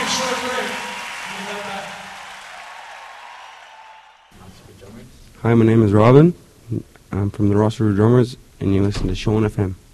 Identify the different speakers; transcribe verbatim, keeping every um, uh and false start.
Speaker 1: Hi, my name is Robin. I'm from the Ross River Drummers, and you listen to Show N F M.